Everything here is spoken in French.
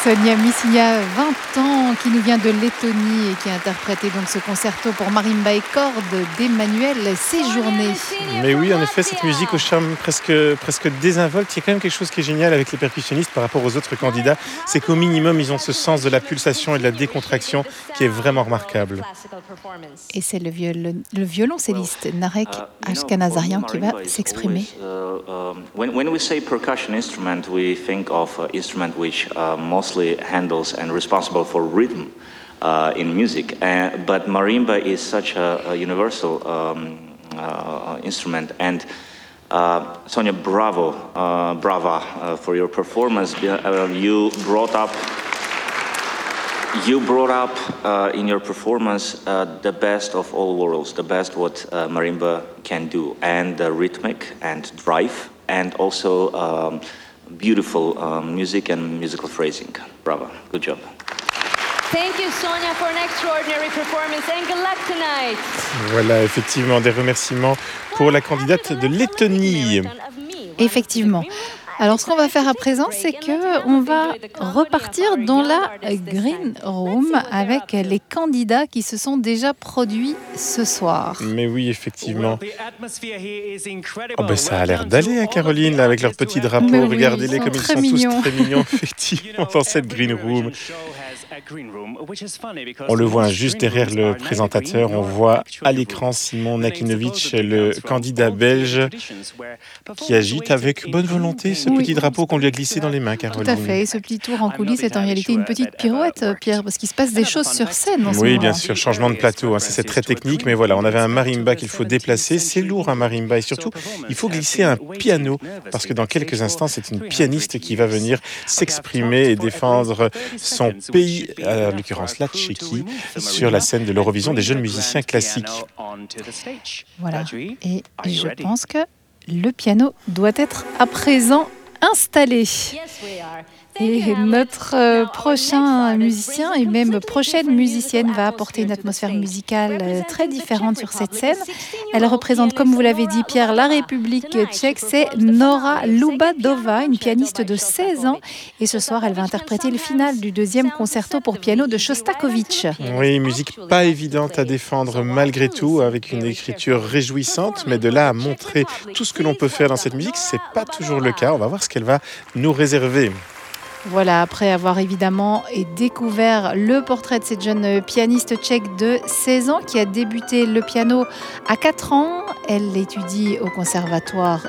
Sonia Missigna, 20 ans, qui nous vient de Lettonie et qui a interprété donc ce concerto pour marimba et cordes d'Emmanuel Séjourné. Mais oui, en effet, cette musique au charme presque désinvolte, il y a quand même quelque chose qui est génial avec les percussionnistes par rapport aux autres candidats, c'est qu'au minimum, ils ont ce sens de la pulsation et de la décontraction qui est vraiment remarquable. Et c'est le violoncelliste Narek Ashkanazarian qui va s'exprimer. When we say percussion instrument, we think of instrument which mostly handles and responsible for rhythm in music. But marimba is such a universal instrument. And Sonia, brava for your performance. You brought up in your performance the best of all worlds, the best what marimba can do, and the rhythmic and drive, and also beautiful music and musical phrasing. Bravo, good job. Thank you, Sonia, for an extraordinary performance and good luck tonight. Voilà, effectivement, des remerciements pour la candidate de Lettonie. Effectivement. Alors, ce qu'on va faire à présent, c'est qu'on va repartir dans la Green Room avec les candidats qui se sont déjà produits ce soir. Mais oui, effectivement. Oh ben ça a l'air d'aller, hein, Caroline, là, avec leurs petits drapeaux. Oui, regardez-les comme ils sont mignons. tous très mignons, effectivement, dans cette Green Room. On le voit juste derrière le présentateur. On voit à l'écran Simon Nakinovic, le candidat belge, qui agite avec bonne volonté ce petit drapeau qu'on lui a glissé dans les mains, Caroline. Tout à fait. Et ce petit tour en coulisses est en réalité une petite pirouette, Pierre, parce qu'il se passe des choses sur scène en ce moment. Oui, bien sûr, changement de plateau, hein, c'est très technique, mais voilà, on avait un marimba qu'il faut déplacer. C'est lourd un marimba et surtout, il faut glisser un piano, parce que dans quelques instants, c'est une pianiste qui va venir s'exprimer et défendre son pays, en l'occurrence la Tchéquie, sur la scène de l'Eurovision des jeunes musiciens classiques. Voilà. Et je pense que le piano doit être à présent installé. Et notre prochain musicien et même prochaine musicienne va apporter une atmosphère musicale très différente sur cette scène. Elle représente, comme vous l'avez dit Pierre, la République tchèque. C'est Nora Lubadová, une pianiste de 16 ans. Et ce soir, elle va interpréter le final du deuxième concerto pour piano de Shostakovich. Oui, musique pas évidente à défendre malgré tout, avec une écriture réjouissante, mais de là à montrer tout ce que l'on peut faire dans cette musique, c'est pas toujours le cas. On va voir ce qu'elle va nous réserver. Voilà, après avoir évidemment découvert le portrait de cette jeune pianiste tchèque de 16 ans qui a débuté le piano à 4 ans. Elle étudie au conservatoire